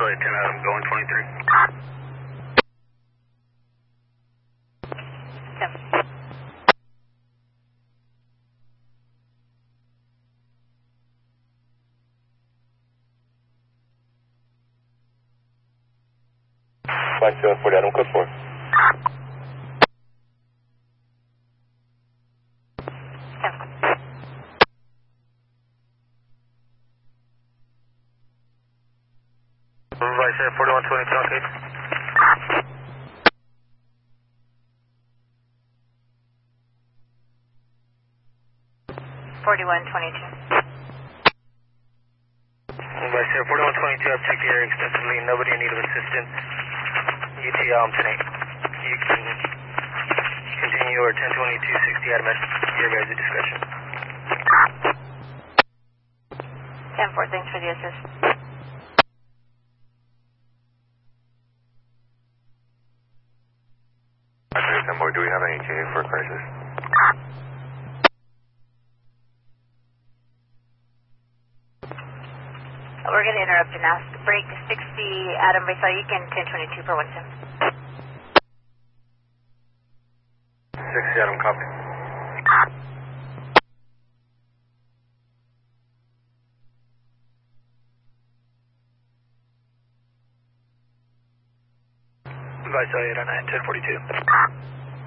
Viceroy 10 Adam, going 23. Mike 740 Adam, code 4. Viceroy 4122 on case. Viceroy 4122, I've checked the area extensively, nobody in need of assistance. UTL tonight. You can continue or 102260 Adam at your guys' discretion. 10-4, thanks for the assist. Do we have any tuning for crisis? We're going to interrupt and ask break 60 Adam Viceroy, you can 1022 per 17. 60 Adam, copy. Viceroy 809, 1042.